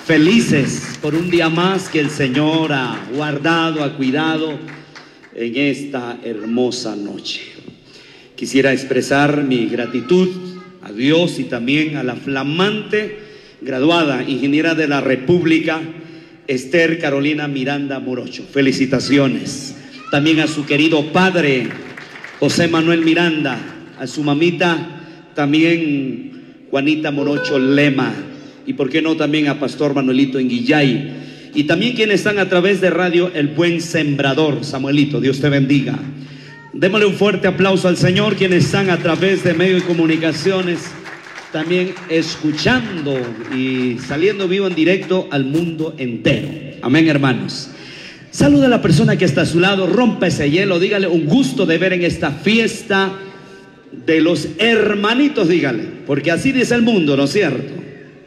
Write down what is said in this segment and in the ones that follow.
Felices por un día más que el Señor ha guardado, ha cuidado en esta hermosa noche. Quisiera expresar mi gratitud a Dios y también a la flamante graduada ingeniera de la República, Esther Carolina Miranda Morocho. Felicitaciones. También a su querido padre, José Manuel Miranda, a su mamita, también Juanita Morocho Lema, y por qué no también a Pastor Manuelito Enguillay, y también quienes están a través de radio El Buen Sembrador. Samuelito, Dios te bendiga. Démosle un fuerte aplauso al Señor, quienes están a través de medios de comunicaciones, también escuchando y saliendo vivo en directo al mundo entero. Amén, hermanos. Saluda a la persona que está a su lado, rompa ese hielo, dígale: un gusto de ver en esta fiesta de los hermanitos, dígale, porque así dice el mundo, ¿no es cierto?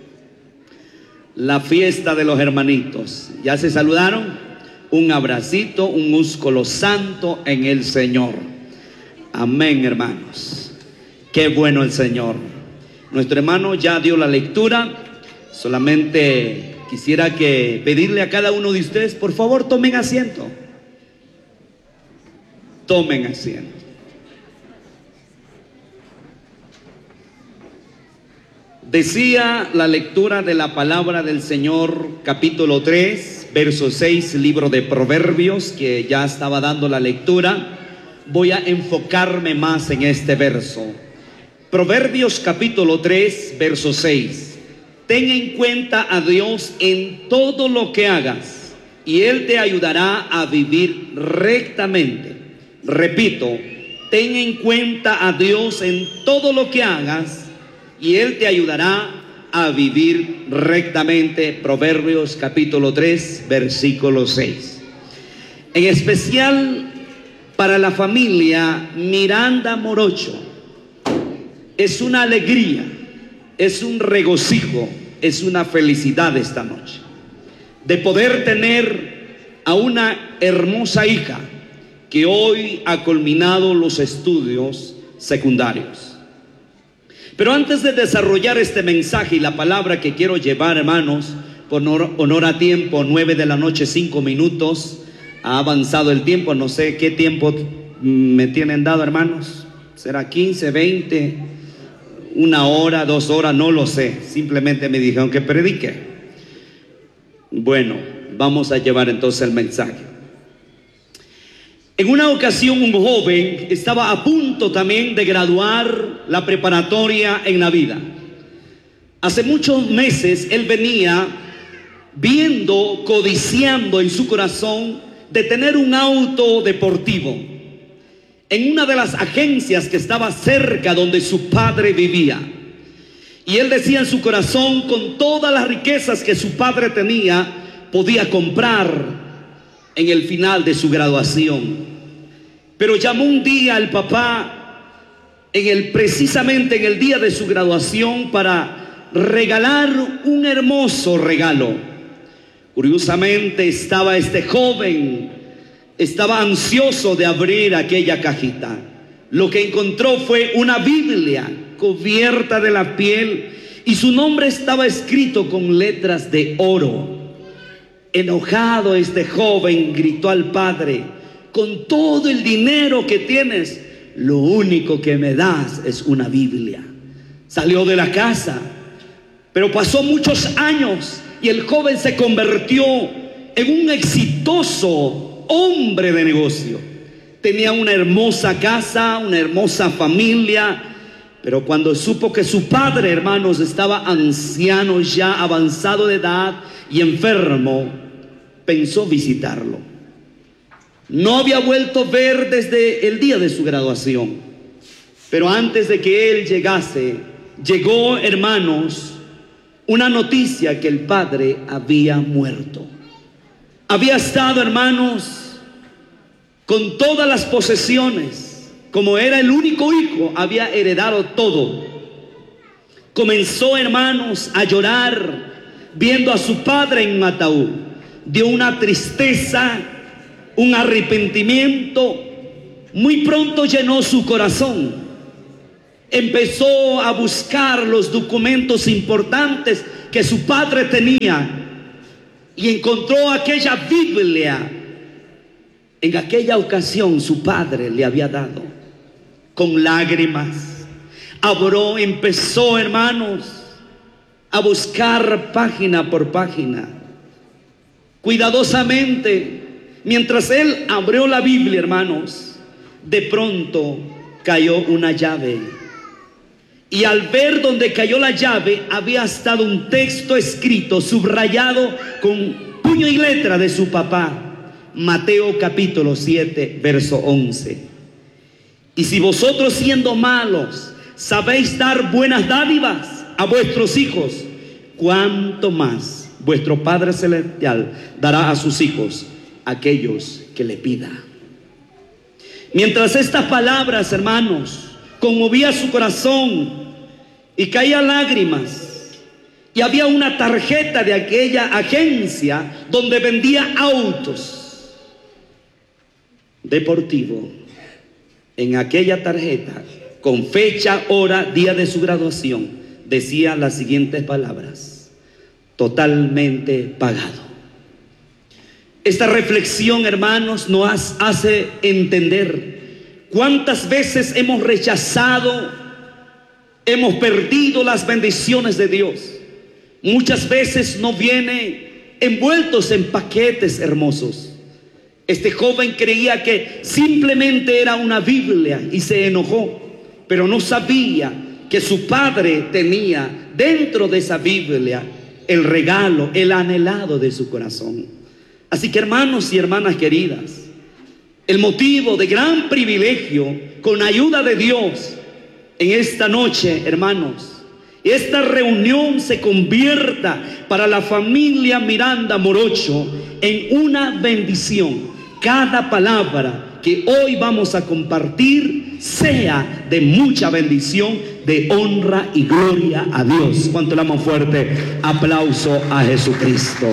La fiesta de los hermanitos. ¿Ya se saludaron? Un abracito, un músculo santo en el Señor. Amén, hermanos. Qué bueno el Señor. Nuestro hermano ya dio la lectura. Solamente quisiera pedirle a cada uno de ustedes, por favor, tomen asiento. Tomen asiento. Decía la lectura de la palabra del Señor, capítulo 3, verso 6, libro de Proverbios, que ya estaba dando la lectura. Voy a enfocarme más en este verso. Proverbios capítulo 3, verso 6. Ten en cuenta a Dios en todo lo que hagas, y Él te ayudará a vivir rectamente. Repito, ten en cuenta a Dios en todo lo que hagas, y Él te ayudará a vivir rectamente. Proverbios capítulo 3, versículo 6. En especial para la familia Miranda Morocho, es una alegría, es un regocijo, es una felicidad esta noche de poder tener a una hermosa hija que hoy ha culminado los estudios secundarios. Pero antes de desarrollar este mensaje y la palabra que quiero llevar, hermanos, por honor a tiempo, 9 de la noche, 5 minutos, ha avanzado el tiempo. No sé qué tiempo me tienen dado, hermanos. ¿Será 15, 20, 1 hora, 2 horas? No lo sé. Simplemente me dijeron que predique. Bueno, vamos a llevar entonces el mensaje. En una ocasión un joven estaba a punto también de graduar la preparatoria en la vida. Hace muchos meses él venía viendo, codiciando en su corazón de tener un auto deportivo en una de las agencias que estaba cerca donde su padre vivía. Y él decía en su corazón, con todas las riquezas que su padre tenía, podía comprar en el final de su graduación. Pero llamó un día al papá precisamente en el día de su graduación para regalar un hermoso regalo. Curiosamente estaba este joven, estaba ansioso de abrir aquella cajita. Lo que encontró fue una Biblia cubierta de la piel y su nombre estaba escrito con letras de oro. Enojado, este joven gritó al padre: con todo el dinero que tienes, lo único que me das es una Biblia. Salió de la casa, pero pasó muchos años y el joven se convirtió en un exitoso hombre de negocio. Tenía una hermosa casa, una hermosa familia, pero cuando supo que su padre, hermanos, estaba anciano ya, avanzado de edad y enfermo, pensó visitarlo. No había vuelto a ver desde el día de su graduación. Pero antes de que él llegase, llegó, hermanos, una noticia: que el padre había muerto. Había estado, hermanos, con todas las posesiones. Como era el único hijo, había heredado todo. Comenzó, hermanos, a llorar viendo a su padre en un ataúd. Dio una tristeza, un arrepentimiento. Muy pronto llenó su corazón. Empezó a buscar los documentos importantes que su padre tenía y encontró aquella Biblia. En aquella ocasión su padre le había dado. Con lágrimas empezó, hermanos, a buscar página por página, cuidadosamente. Mientras él abrió la Biblia, hermanos, de pronto cayó una llave. Y al ver donde cayó la llave, había estado un texto escrito, subrayado con puño y letra de su papá. Mateo capítulo 7, verso 11. Y si vosotros, siendo malos, sabéis dar buenas dádivas a vuestros hijos, cuánto más vuestro Padre Celestial dará a sus hijos aquellos que le pidan. Mientras estas palabras, hermanos, conmovía su corazón y caía lágrimas, y había una tarjeta de aquella agencia donde vendía autos deportivo. En aquella tarjeta, con fecha, hora, día de su graduación, decía las siguientes palabras: totalmente pagado. Esta reflexión, hermanos, nos hace entender cuántas veces hemos rechazado, hemos perdido las bendiciones de Dios. Muchas veces no viene envueltos en paquetes hermosos. Este joven creía que simplemente era una Biblia y se enojó, pero no sabía que su padre tenía dentro de esa Biblia el regalo, el anhelado de su corazón. Así que, hermanos y hermanas queridas, el motivo de gran privilegio, con ayuda de Dios, en esta noche, hermanos, esta reunión se convierta para la familia Miranda Morocho en una bendición. Cada palabra que hoy vamos a compartir sea de mucha bendición, de honra y gloria a Dios. ¿Cuánto le damos fuerte aplauso a Jesucristo?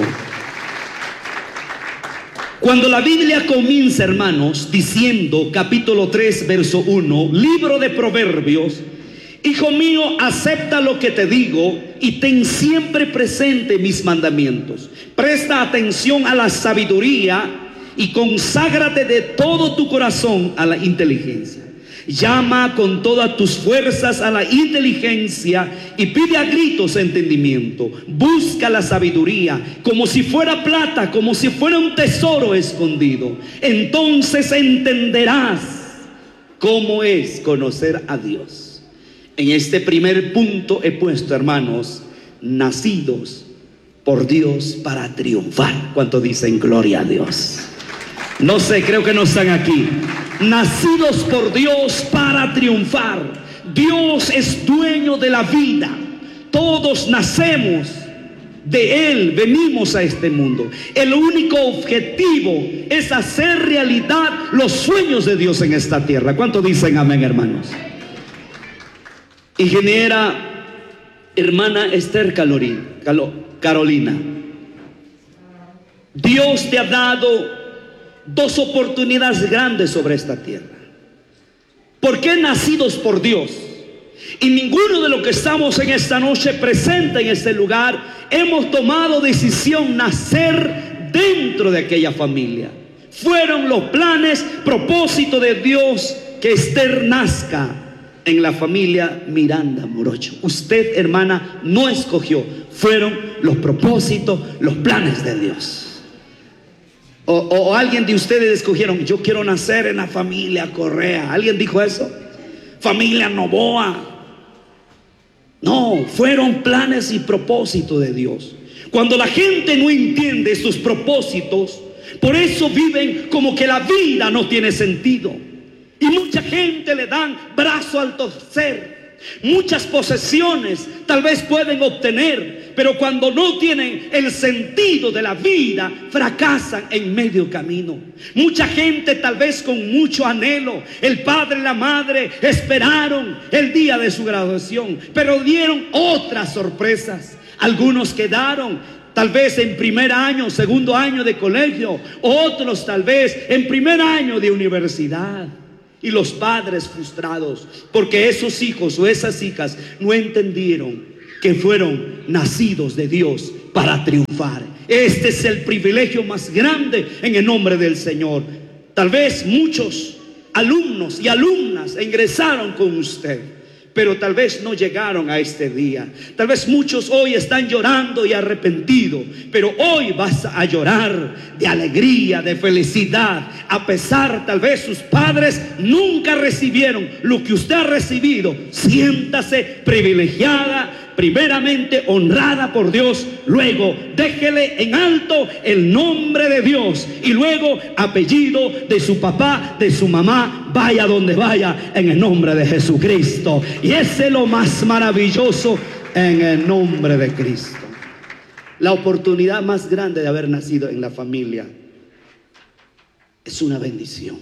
Cuando la Biblia comienza, hermanos, diciendo, capítulo 3, verso 1, libro de Proverbios: hijo mío, acepta lo que te digo y ten siempre presente mis mandamientos. Presta atención a la sabiduría y conságrate de todo tu corazón a la inteligencia. Llama con todas tus fuerzas a la inteligencia y pide a gritos entendimiento. Busca la sabiduría como si fuera plata, como si fuera un tesoro escondido. Entonces entenderás cómo es conocer a Dios. En este primer punto he puesto, hermanos, nacidos por Dios para triunfar. ¿Cuánto dicen gloria a Dios? No sé, creo que no están aquí. Nacidos por Dios para triunfar. Dios es dueño de la vida. Todos nacemos de Él, venimos a este mundo. El único objetivo es hacer realidad los sueños de Dios en esta tierra. ¿Cuánto dicen amén, hermanos? Ingeniera hermana Esther Carolina, Dios te ha dado dos oportunidades grandes sobre esta tierra. ¿Por qué nacidos por Dios? Y ninguno de los que estamos en esta noche presente en este lugar hemos tomado decisión nacer dentro de aquella familia. Fueron los planes, propósito de Dios que Esther nazca en la familia Miranda Morocho. Usted, hermana, no escogió. Fueron los propósitos, los planes de Dios. O alguien de ustedes escogieron: yo quiero nacer en la familia Correa. ¿Alguien dijo eso? Familia Novoa. No, fueron planes y propósitos de Dios. Cuando la gente no entiende sus propósitos, por eso viven como que la vida no tiene sentido. Y mucha gente le dan brazo al torcer. Muchas posesiones tal vez pueden obtener, pero cuando no tienen el sentido de la vida, fracasan en medio camino. Mucha gente tal vez con mucho anhelo, el padre y la madre esperaron el día de su graduación, pero dieron otras sorpresas. Algunos quedaron tal vez en primer año, segundo año de colegio, otros tal vez en primer año de universidad. Y los padres frustrados porque esos hijos o esas hijas no entendieron que fueron nacidos de Dios para triunfar. Este es el privilegio más grande en el nombre del Señor. Tal vez muchos alumnos y alumnas ingresaron con usted, pero tal vez no llegaron a este día. Tal vez muchos hoy están llorando y arrepentidos, pero hoy vas a llorar de alegría, de felicidad. A pesar, tal vez sus padres nunca recibieron lo que usted ha recibido. Siéntase privilegiada, primeramente honrada por Dios, luego déjele en alto el nombre de Dios y luego apellido de su papá, de su mamá, vaya donde vaya, en el nombre de Jesucristo. Y ese es lo más maravilloso, en el nombre de Cristo. La oportunidad más grande de haber nacido en la familia es una bendición.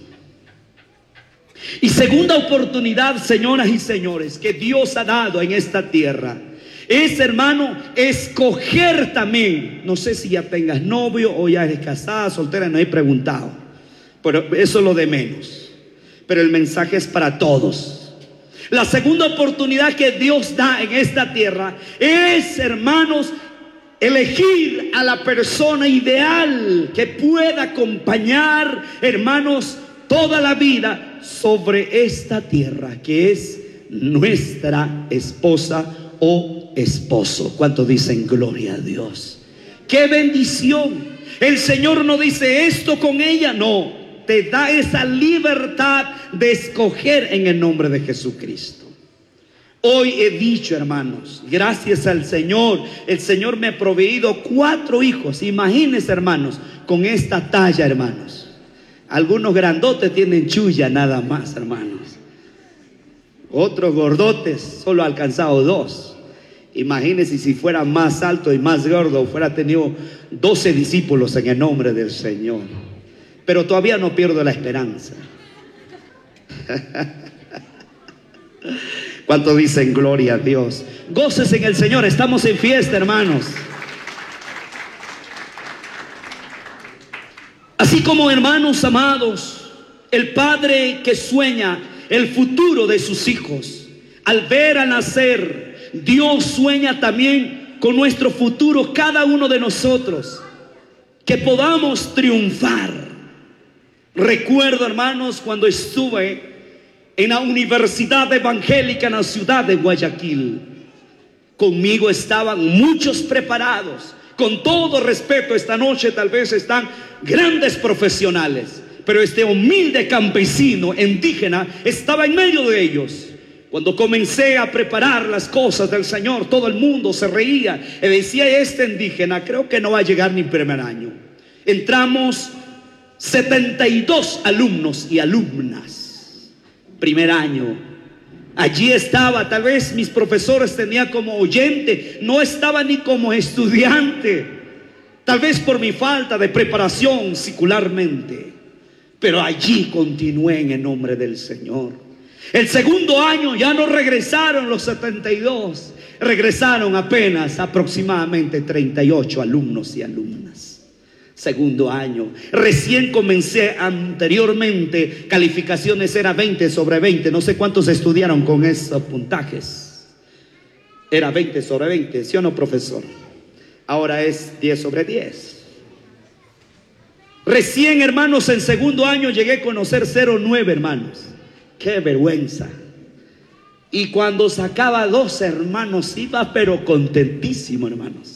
Y segunda oportunidad, señoras y señores, que Dios ha dado en esta tierra es, hermano, escoger también. No sé si ya tengas novio o ya eres casada, soltera, no he preguntado, pero eso es lo de menos. Pero el mensaje es para todos. La segunda oportunidad que Dios da en esta tierra es, hermanos, elegir a la persona ideal que pueda acompañar, hermanos, toda la vida sobre esta tierra, que es nuestra esposa o esposo. ¿Cuántos dicen gloria a Dios? ¡Qué bendición! El Señor no dice esto con ella, no, te da esa libertad de escoger en el nombre de Jesucristo. Hoy he dicho, hermanos, gracias al Señor, el Señor me ha proveído 4 hijos. Imagínense, hermanos, con esta talla, hermanos. Algunos grandotes tienen chulla nada más, hermanos. Otros gordotes solo ha alcanzado 2. Imagínense si fuera más alto y más gordo, fuera tenido 12 discípulos en el nombre del Señor. Pero todavía no pierdo la esperanza. ¿Cuánto dicen gloria a Dios? Goces en el Señor, estamos en fiesta, hermanos. Así como, hermanos amados, el padre que sueña el futuro de sus hijos, al ver a nacer, Dios sueña también con nuestro futuro, cada uno de nosotros, que podamos triunfar. Recuerdo, hermanos, cuando estuve en la Universidad Evangélica en la ciudad de Guayaquil, conmigo estaban muchos preparados. Con todo respeto, esta noche tal vez están grandes profesionales, pero este humilde campesino indígena estaba en medio de ellos. Cuando comencé a preparar las cosas del Señor, todo el mundo se reía y decía: este indígena creo que no va a llegar ni primer año. Entramos 72 alumnos y alumnas, primer año. Allí estaba, tal vez mis profesores tenía como oyente, no estaba ni como estudiante, tal vez por mi falta de preparación secularmente, pero allí continué en el nombre del Señor. El segundo año ya no regresaron los 72, regresaron apenas aproximadamente 38 alumnos y alumnas. Segundo año, recién comencé. Anteriormente calificaciones era 20 sobre 20, no sé cuántos estudiaron con esos puntajes. Era 20 sobre 20, ¿sí o no, profesor? Ahora es 10 sobre 10. Recién, hermanos, en segundo año llegué a conocer 0,9, hermanos. ¡Qué vergüenza! Y cuando sacaba 2, hermanos, iba pero contentísimo, hermanos.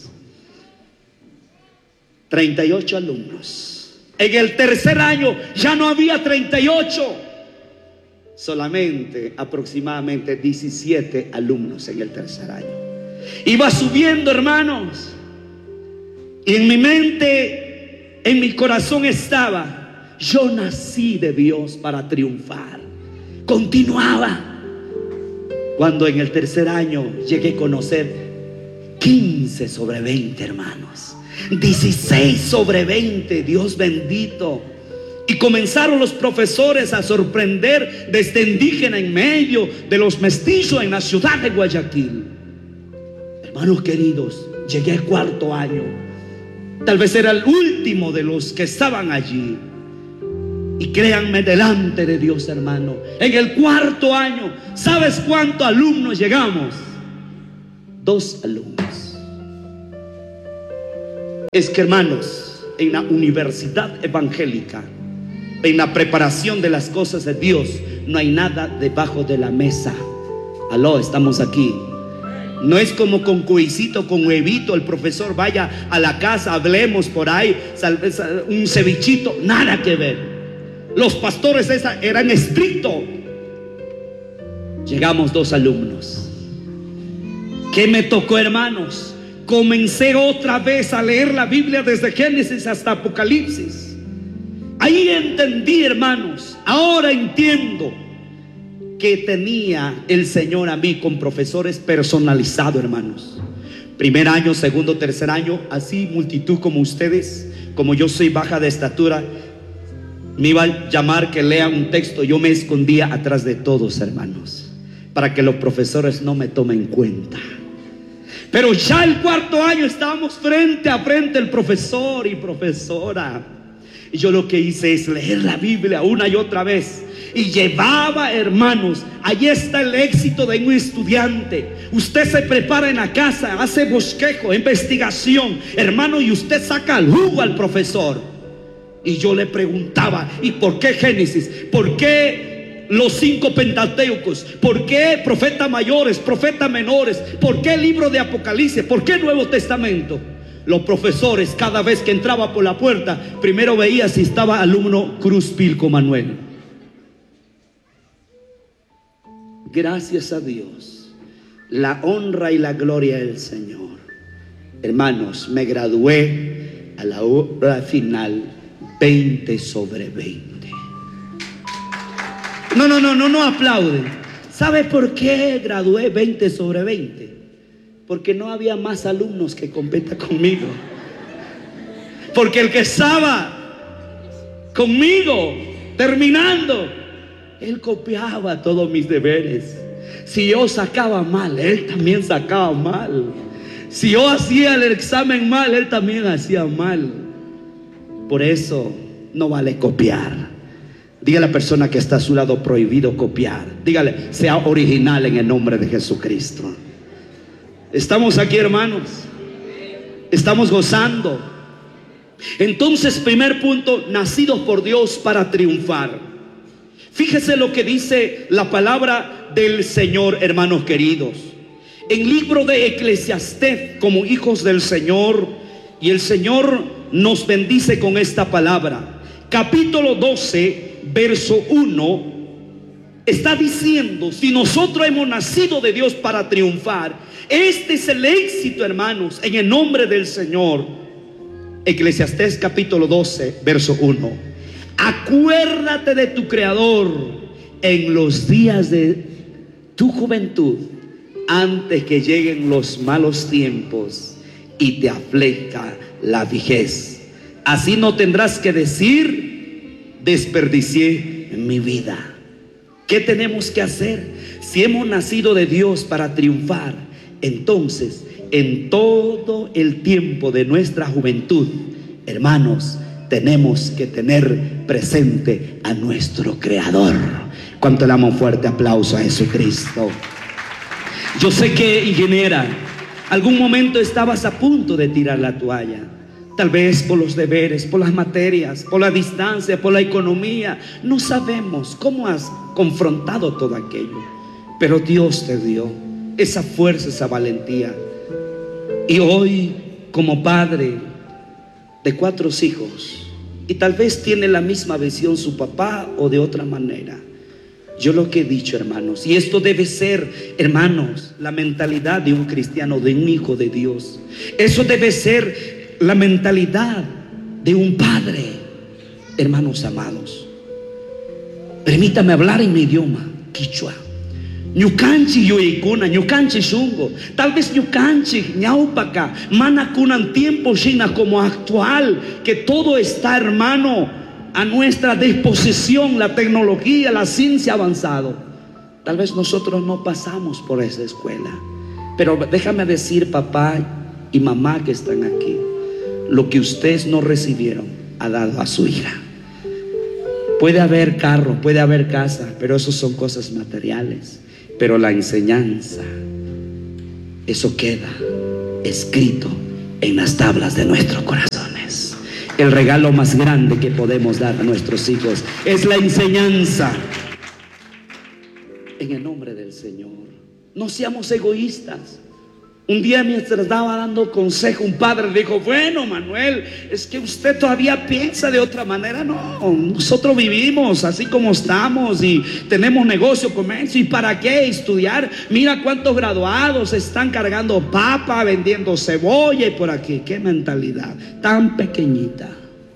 38 alumnos. En el tercer año ya no había 38, solamente aproximadamente 17 alumnos en el tercer año. Iba subiendo, hermanos, y en mi mente, en mi corazón estaba: yo nací de Dios para triunfar. Continuaba. Cuando en el tercer año llegué a conocer 15 sobre 20, hermanos, 16 sobre 20, Dios bendito. Y comenzaron los profesores a sorprender de este indígena en medio de los mestizos en la ciudad de Guayaquil. Hermanos queridos, llegué al cuarto año. Tal vez era el último de los que estaban allí. Y créanme, delante de Dios, hermano, en el cuarto año, ¿sabes cuántos alumnos llegamos? 2 alumnos. Es que, hermanos, en la universidad evangélica, en la preparación de las cosas de Dios, no hay nada debajo de la mesa. Aló, estamos aquí. No es como con cuisito, con huevito, el profesor vaya a la casa, hablemos por ahí, un cevichito, nada que ver. Los pastores eran estrictos. Llegamos 2 alumnos. ¿Qué me tocó, hermanos? Comencé otra vez a leer la Biblia desde Génesis hasta Apocalipsis. Ahí entendí, hermanos, ahora entiendo que tenía el Señor a mí con profesores personalizados, hermanos. Primer año, segundo, tercer año, así multitud como ustedes. Como yo soy baja de estatura, me iba a llamar que lea un texto. Yo me escondía atrás de todos, hermanos, para que los profesores no me tomen en cuenta. Pero ya el cuarto año estábamos frente a frente el profesor y profesora. Y yo lo que hice es leer la Biblia una y otra vez. Y llevaba, hermanos, ahí está el éxito de un estudiante. Usted se prepara en la casa, hace bosquejo, investigación, hermano, y usted saca el jugo al profesor. Y yo le preguntaba, ¿y por qué Génesis? ¿Por qué los 5 Pentateucos? ¿Por qué profetas mayores, profetas menores? ¿Por qué el libro de Apocalipsis? ¿Por qué Nuevo Testamento? Los profesores, cada vez que entraba por la puerta, primero veía si estaba alumno Cruz Pilco Manuel. Gracias a Dios, la honra y la gloria del Señor. Hermanos, me gradué a la hora final 20 sobre 20. No aplauden. ¿Sabe por qué gradué 20 sobre 20? Porque no había más alumnos que competan conmigo. Porque el que estaba conmigo terminando, él copiaba todos mis deberes. Si yo sacaba mal, él también sacaba mal. Si yo hacía el examen mal, él también hacía mal. Por eso no vale copiar. Dígale a la persona que está a su lado, prohibido copiar. Dígale, sea original en el nombre de Jesucristo. Estamos aquí, hermanos. Estamos gozando. Entonces, primer punto, nacidos por Dios para triunfar. Fíjese lo que dice la palabra del Señor, hermanos queridos. En el libro de Eclesiastés, como hijos del Señor, y el Señor nos bendice con esta palabra. Capítulo 12, verso 1, está diciendo, si nosotros hemos nacido de Dios para triunfar, este es el éxito, hermanos, en el nombre del Señor. Eclesiastés capítulo 12, verso 1. Acuérdate de tu Creador en los días de tu juventud, antes que lleguen los malos tiempos y te aflija la vejez. Así no tendrás que decir, desperdicié mi vida. ¿Qué tenemos que hacer? Si hemos nacido de Dios para triunfar, entonces en todo el tiempo de nuestra juventud, hermanos, tenemos que tener presente a nuestro Creador. ¿Cuánto le damos un fuerte aplauso a Jesucristo? Yo sé que, ingeniera, algún momento estabas a punto de tirar la toalla. Tal vez por los deberes, por las materias, por la distancia, por la economía. No sabemos cómo has confrontado todo aquello. Pero Dios te dio esa fuerza, esa valentía. Y hoy, como padre de 4 hijos, y tal vez tiene la misma visión su papá o de otra manera, yo lo que he dicho, hermanos, y esto debe ser, hermanos, la mentalidad de un cristiano, de un hijo de Dios. Eso debe ser la mentalidad de un padre. Hermanos amados, permítame hablar en mi idioma, quichua. Ñucanchi yoikuna, ñucanchi shungo. Tal vez ñucanchi, ñaupaka, manakunan tiempo china como actual, que todo está, hermano, a nuestra disposición, la tecnología, la ciencia avanzado. Tal vez nosotros no pasamos por esa escuela, pero déjame decir, papá y mamá que están aquí, lo que ustedes no recibieron ha dado a su hija. Puede haber carro, puede haber casa, pero eso son cosas materiales. Pero la enseñanza, eso queda escrito en las tablas de nuestros corazones. El regalo más grande que podemos dar a nuestros hijos es la enseñanza. En el nombre del Señor, no seamos egoístas. Un día mientras estaba dando consejo, un padre dijo: bueno, Manuel, es que usted todavía piensa de otra manera. No, nosotros vivimos así como estamos y tenemos negocio, comercio. ¿Y para qué estudiar? Mira cuántos graduados están cargando papa, vendiendo cebolla y por aquí. Qué mentalidad tan pequeñita.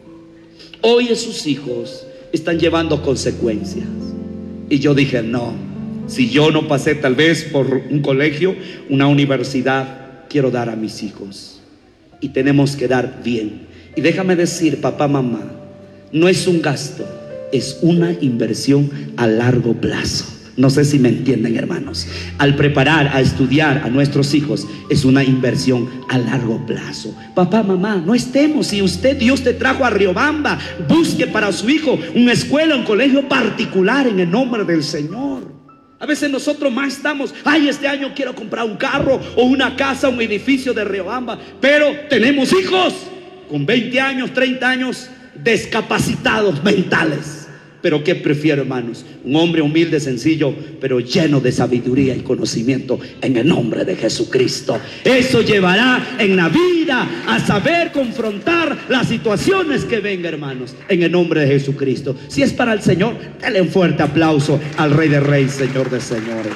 Hoy sus hijos están llevando consecuencias. Y yo dije: no. Si yo no pasé tal vez por un colegio, una universidad, quiero dar a mis hijos. Y tenemos que dar bien. Y déjame decir, papá, mamá, no es un gasto, es una inversión a largo plazo. No sé si me entienden, hermanos. Al preparar, a estudiar a nuestros hijos, es una inversión a largo plazo. Papá, mamá, no estemos. Si Dios te trajo a Riobamba, busque para su hijo una escuela, un colegio particular en el nombre del Señor. A veces nosotros más estamos: ay, este año quiero comprar un carro o una casa, un edificio de Riobamba. Pero tenemos hijos con 20 años, 30 años, discapacitados mentales. Pero ¿qué prefiero, hermanos? Un hombre humilde, sencillo, pero lleno de sabiduría y conocimiento en el nombre de Jesucristo. Eso llevará en la vida a saber confrontar las situaciones que vengan, hermanos, en el nombre de Jesucristo. Si es para el Señor, dale un fuerte aplauso al Rey de Reyes, Señor de Señores.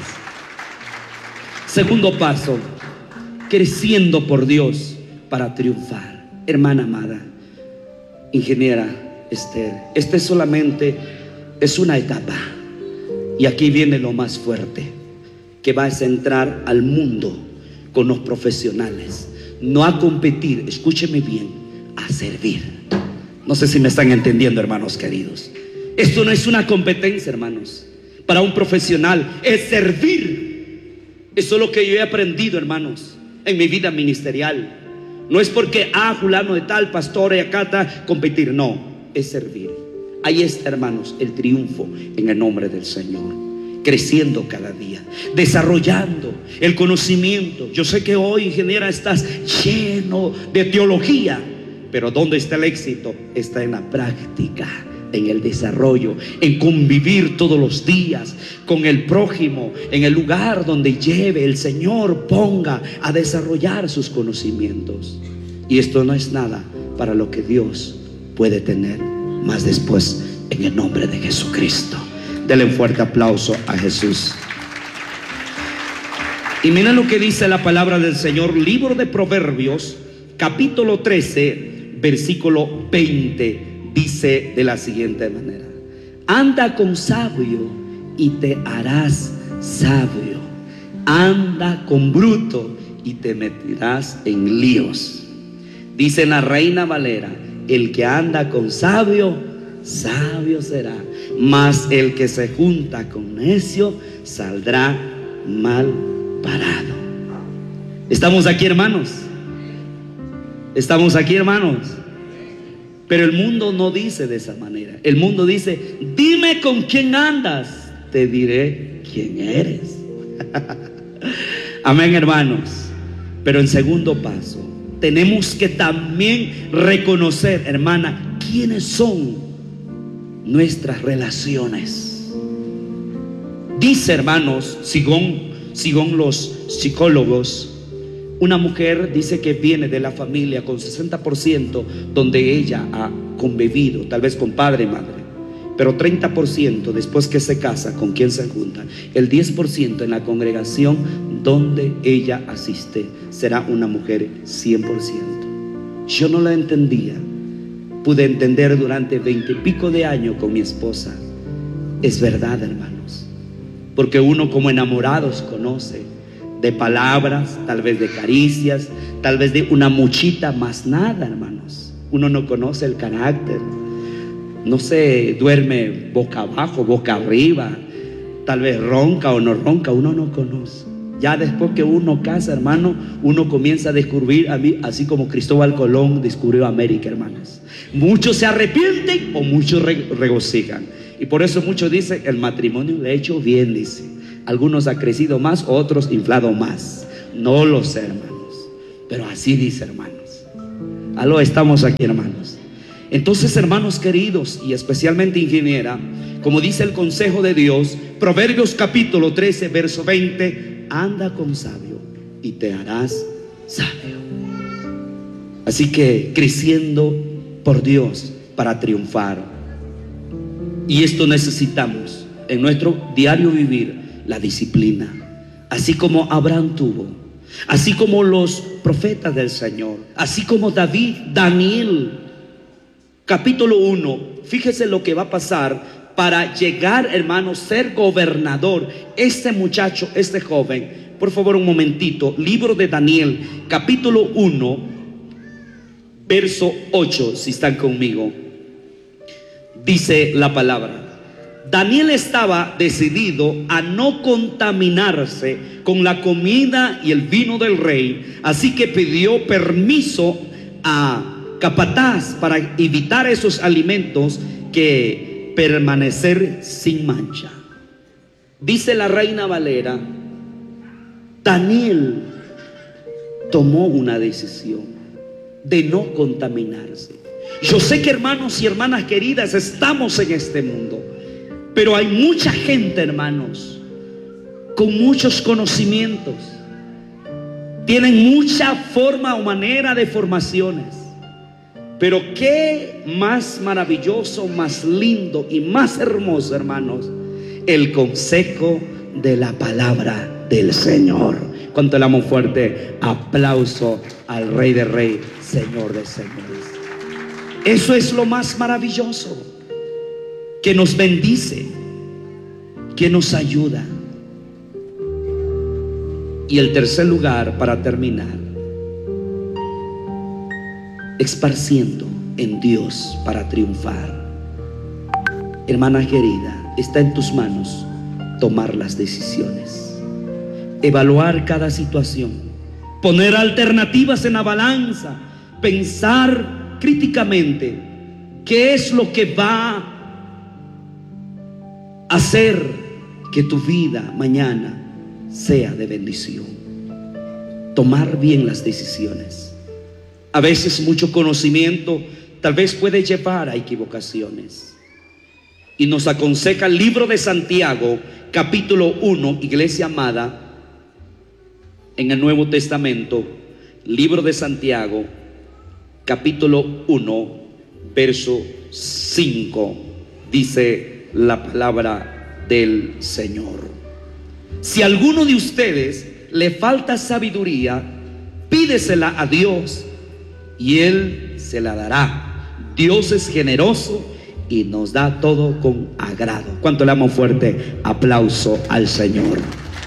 Segundo paso: creciendo por Dios para triunfar. Hermana amada, ingeniera Esther, este solamente es una etapa. Y aquí viene lo más fuerte, que vas a entrar al mundo con los profesionales, no a competir, escúcheme bien, a servir. No sé si me están entendiendo, hermanos queridos. Esto no es una competencia, hermanos. Para un profesional es servir. Eso es lo que yo he aprendido, hermanos, en mi vida ministerial. No es porque fulano de tal, pastor y acá está, competir, no. Es servir. Ahí está, hermanos, el triunfo en el nombre del Señor. Creciendo cada día, desarrollando el conocimiento. Yo sé que hoy, ingeniera, estás lleno de teología, pero ¿dónde está el éxito? Está en la práctica, en el desarrollo, en convivir todos los días con el prójimo, en el lugar donde lleve el Señor, ponga a desarrollar sus conocimientos. Y esto no es nada para lo que Dios puede tener más después, en el nombre de Jesucristo. Denle un fuerte aplauso a Jesús. Y mira lo que dice la palabra del Señor, libro de Proverbios, capítulo 13, versículo 20. Dice de la siguiente manera: anda con sabio y te harás sabio. Anda con bruto y te meterás en líos. Dice la Reina Valera: el que anda con sabio, sabio será, mas el que se junta con necio saldrá mal parado. ¿Estamos aquí, hermanos? ¿Estamos aquí, hermanos? Pero el mundo no dice de esa manera. El mundo dice: dime con quién andas, te diré quién eres. Amén, hermanos. Pero en segundo paso, tenemos que también reconocer, hermana, quiénes son nuestras relaciones. Dice, hermanos, según los psicólogos, una mujer dice que viene de la familia con 60% donde ella ha convivido, tal vez con padre y madre, pero 30% después que se casa, con quien se junta, el 10% en la congregación donde ella asiste, será una mujer 100%. Yo no la entendía, pude entender durante 20 y pico de años con mi esposa. Es verdad, hermanos, porque uno como enamorados conoce de palabras, tal vez de caricias, tal vez de una muchita, más nada, hermanos. Uno no conoce el carácter, no se duerme boca abajo, boca arriba, tal vez ronca o no ronca, uno no conoce. Ya después que uno casa, hermano, uno comienza a descubrir, así como Cristóbal Colón descubrió América, hermanos. Muchos se arrepienten o muchos regocijan. Y por eso muchos dicen: el matrimonio le ha hecho bien, dice. Algunos ha crecido más, otros inflado más. No lo sé, hermanos, pero así dice, hermanos. Aló, estamos aquí, hermanos. Entonces, hermanos queridos, y especialmente ingeniera, como dice el consejo de Dios, Proverbios capítulo 13, verso 20, anda con sabio y te harás sabio. Así que creciendo por Dios para triunfar. Y esto necesitamos en nuestro diario vivir, la disciplina. Así como Abraham tuvo, así como los profetas del Señor, así como David, Daniel. Capítulo 1, fíjese lo que va a pasar para llegar, hermanos, ser gobernador. Este muchacho, este joven, por favor un momentito, libro de Daniel, capítulo 1, verso 8, si están conmigo. Dice la palabra: Daniel estaba decidido a no contaminarse con la comida y el vino del rey, así que pidió permiso a capataz para evitar esos alimentos que permanecer sin mancha. Dice la Reina Valera: Daniel tomó una decisión de no contaminarse. Yo sé que, hermanos y hermanas queridas, estamos en este mundo, pero hay mucha gente, hermanos, con muchos conocimientos, tienen mucha forma o manera de formaciones. Pero qué más maravilloso, más lindo y más hermoso, hermanos, el consejo de la palabra del Señor. Cuánto le amo fuerte aplauso al Rey de Reyes, Señor de Señores. Eso es lo más maravilloso, que nos bendice, que nos ayuda. Y el tercer lugar, para terminar, esparciendo en Dios para triunfar. Hermana querida, está en tus manos tomar las decisiones, evaluar cada situación, poner alternativas en la balanza, pensar críticamente qué es lo que va a hacer que tu vida mañana sea de bendición. Tomar bien las decisiones. A veces mucho conocimiento tal vez puede llevar a equivocaciones. Y nos aconseja el libro de Santiago, capítulo 1, iglesia amada, en el Nuevo Testamento, libro de Santiago, capítulo 1, verso 5, dice la palabra del Señor: si a alguno de ustedes le falta sabiduría, pídesela a Dios y Él se la dará. Dios es generoso y nos da todo con agrado. ¿Cuánto le amo fuerte aplauso al Señor?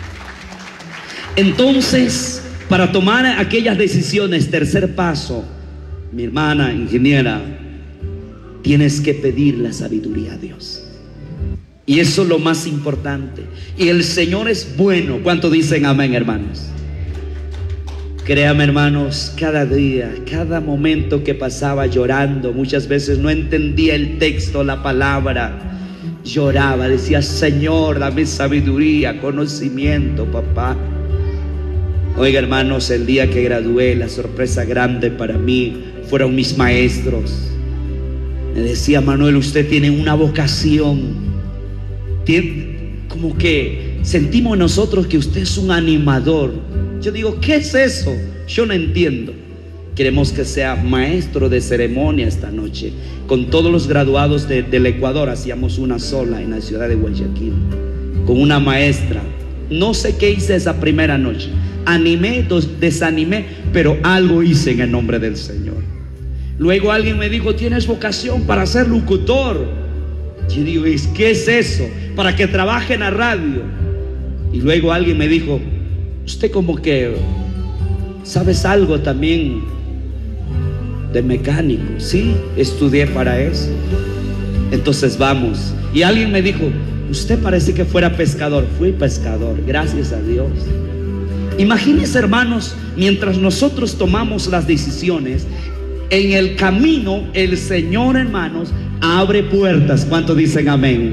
Entonces, para tomar aquellas decisiones, tercer paso, mi hermana ingeniera, tienes que pedir la sabiduría a Dios. Y eso es lo más importante. Y el Señor es bueno. ¿Cuánto dicen amén, hermanos? Créame, hermanos, cada día, cada momento que pasaba llorando, muchas veces no entendía el texto, la palabra, lloraba, decía: Señor, dame sabiduría, conocimiento, papá. Oiga, hermanos, el día que gradué, la sorpresa grande para mí fueron mis maestros. Me decía: Manuel, usted tiene una vocación. Como que sentimos nosotros que usted es un animador. Yo digo: ¿qué es eso? Yo no entiendo. Queremos que sea maestro de ceremonia esta noche. Con todos los graduados del Ecuador, hacíamos una sola en la ciudad de Guayaquil, con una maestra. No sé qué hice esa primera noche. Animé, desanimé, pero algo hice en el nombre del Señor. Luego alguien me dijo: tienes vocación para ser locutor. Yo digo: ¿qué es eso? Para que trabaje en la radio. Y luego alguien me dijo: usted como que sabes algo también de mecánico. Sí, estudié para eso. Entonces vamos. Y alguien me dijo: usted parece que fuera pescador. Fui pescador, gracias a Dios. Imagínense, hermanos, mientras nosotros tomamos las decisiones, en el camino el Señor, hermanos, abre puertas. ¿Cuántos dicen amén?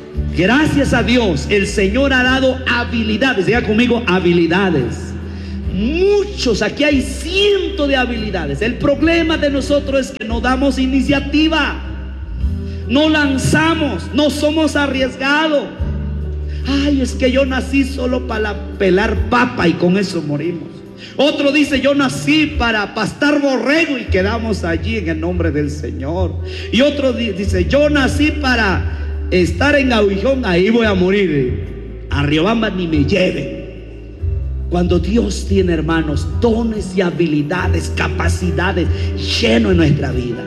Gracias a Dios, el Señor ha dado habilidades. Diga conmigo: habilidades. muchos, aquí hay cientos de habilidades. El problema de nosotros es que no damos iniciativa, no lanzamos, no somos arriesgados. Ay, es que yo nací solo para pelar papa y con eso morimos. Otro dice, yo nací para pastar borrego y quedamos allí en el nombre del Señor. Y otro dice, yo nací para estar en Aguijón, ahí voy a morir. A Riobamba ni me lleven. Cuando Dios tiene, hermanos, dones y habilidades, capacidades lleno en nuestra vida.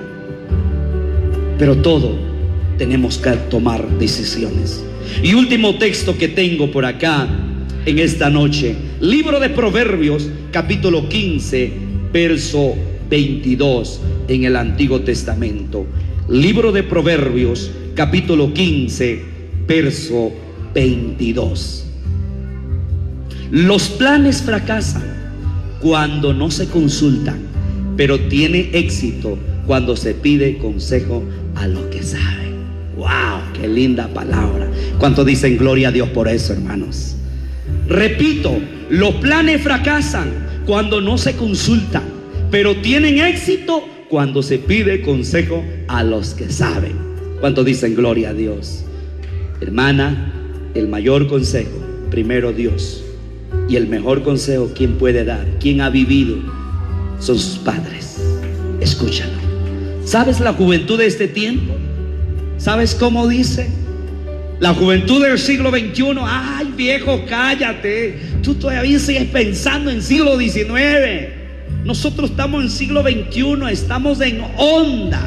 Pero todo tenemos que tomar decisiones. Y último texto que tengo por acá en esta noche, libro de Proverbios, capítulo 15, verso 22 en el Antiguo Testamento. Libro de Proverbios, capítulo 15, verso 22. Los planes fracasan cuando no se consultan, pero tiene éxito cuando se pide consejo a los que saben. ¡Wow! ¡Qué linda palabra! ¿Cuánto dicen gloria a Dios por eso, hermanos? Repito, los planes fracasan cuando no se consultan, pero tienen éxito cuando se pide consejo a los que saben. ¿Cuánto dicen gloria a Dios? Hermana, el mayor consejo, primero Dios. Y el mejor consejo, ¿quién puede dar? ¿Quién ha vivido? Son sus padres. Escúchalo. ¿Sabes la juventud de este tiempo? ¿Sabes cómo dice? La juventud del siglo XXI. Ay, viejo, cállate. Tú todavía sigues pensando en siglo XIX. Nosotros estamos en siglo XXI. Estamos en onda.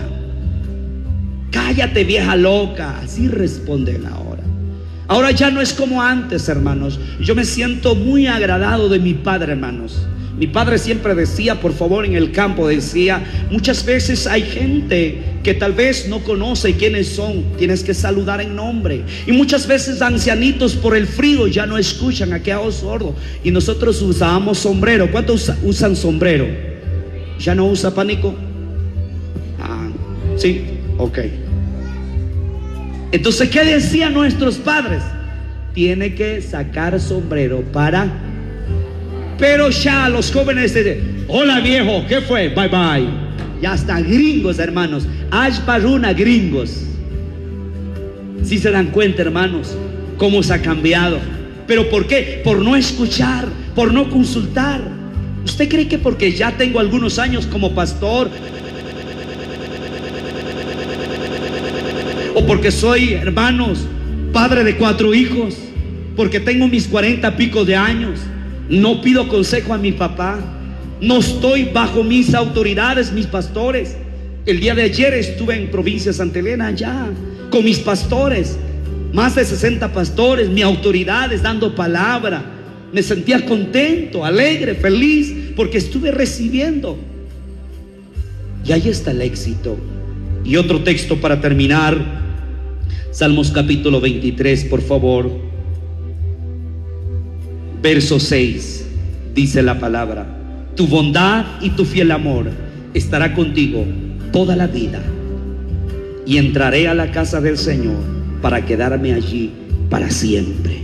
Cállate, vieja loca. Así responden ahora. Ahora ya no es como antes, hermanos. Yo me siento muy agradado de mi padre, hermanos. Mi padre siempre decía, por favor, en el campo decía, muchas veces hay gente que tal vez no conoce quiénes son, tienes que saludar en nombre. Y muchas veces ancianitos por el frío ya no escuchan, ha quedado sordo. Y nosotros usábamos sombrero. ¿Cuántos usan sombrero? ¿Ya no usa pánico? Ah, sí, ok. Entonces, ¿qué decían nuestros padres? Tiene que sacar sombrero para... Pero ya los jóvenes dicen, hola viejo, ¿qué fue? Bye bye. Ya hasta gringos, hermanos. Ashbaruna, gringos. Si se dan cuenta, hermanos, cómo se ha cambiado. ¿Pero por qué? Por no escuchar, por no consultar. ¿Usted cree que porque ya tengo algunos años como pastor, o porque soy, hermanos, padre de 4 hijos, porque tengo mis 40 pico de años, no pido consejo a mi papá, no estoy bajo mis autoridades, mis pastores? El día de ayer estuve en provincia de Santa Elena allá con mis pastores, más de 60 pastores, mis autoridades dando palabra. Me sentía contento, alegre, feliz, porque estuve recibiendo. Y ahí está el éxito. Y otro texto para terminar, Salmos capítulo 23, por favor. Verso 6, dice la palabra: tu bondad y tu fiel amor estará contigo toda la vida, y entraré a la casa del Señor para quedarme allí para siempre.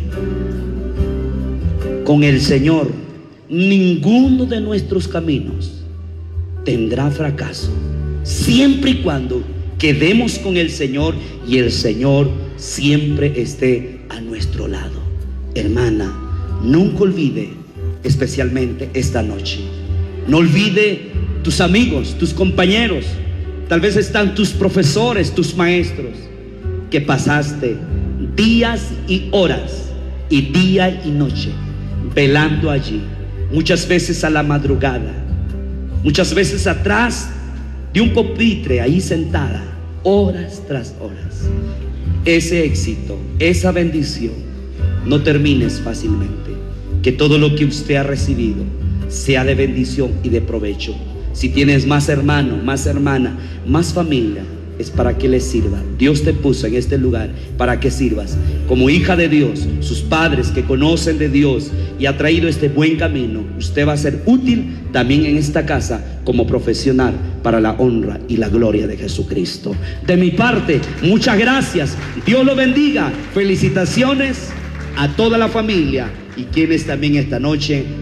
Con el Señor, ninguno de nuestros caminos tendrá fracaso, siempre y cuando quedemos con el Señor y el Señor siempre esté a nuestro lado. Hermana, nunca olvide, especialmente esta noche, no olvide tus amigos, tus compañeros, tal vez están tus profesores, tus maestros, que pasaste días y horas y día y noche velando allí, muchas veces a la madrugada, muchas veces atrás de un pupitre ahí sentada, horas tras horas. Ese éxito, esa bendición, no termines fácilmente. Que todo lo que usted ha recibido sea de bendición y de provecho. Si tienes más hermano, más hermana, más familia, es para que les sirva. Dios te puso en este lugar para que sirvas. Como hija de Dios, sus padres que conocen de Dios y ha traído este buen camino, usted va a ser útil también en esta casa como profesional para la honra y la gloria de Jesucristo. De mi parte, muchas gracias. Dios lo bendiga. Felicitaciones a toda la familia y quienes también esta noche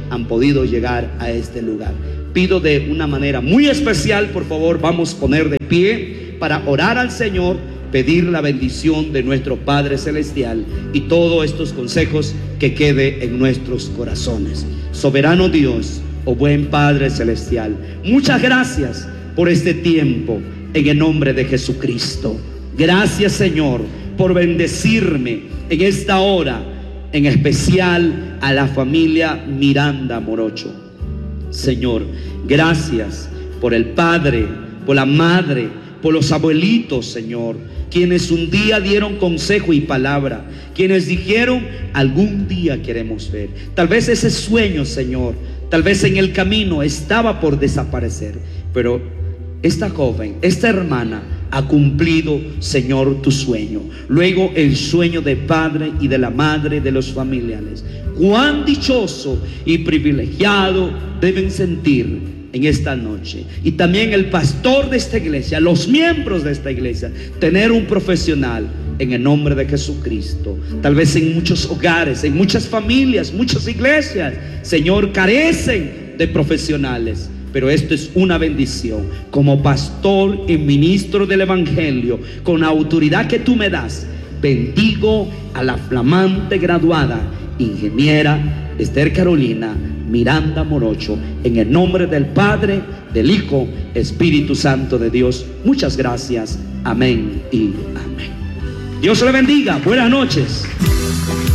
han podido llegar a este lugar. Pido de una manera muy especial, por favor, vamos a poner de pie para orar al Señor, pedir la bendición de nuestro Padre Celestial y todos estos consejos que quede en nuestros corazones. Soberano Dios, oh buen Padre Celestial, muchas gracias por este tiempo en el nombre de Jesucristo. Gracias, Señor, por bendecirme en esta hora, en especial a la familia Miranda Morocho. Señor, gracias por el padre, por la madre, por los abuelitos, Señor, quienes un día dieron consejo y palabra, quienes dijeron: algún día queremos ver. Tal vez ese sueño, Señor, tal vez en el camino estaba por desaparecer, pero esta joven, esta hermana ha cumplido, Señor, tu sueño. Luego el sueño de padre y de la madre, de los familiares. Cuán dichoso y privilegiado deben sentir en esta noche, y también el pastor de esta iglesia, los miembros de esta iglesia, tener un profesional en el nombre de Jesucristo. Tal vez en muchos hogares, en muchas familias, muchas iglesias, Señor, carecen de profesionales, pero esto es una bendición. Como pastor y ministro del evangelio, con la autoridad que tú me das, bendigo a la flamante graduada ingeniera Esther Carolina Miranda Morocho, en el nombre del Padre, del Hijo, Espíritu Santo de Dios. Muchas gracias. Amén y amén. Dios le bendiga. Buenas noches.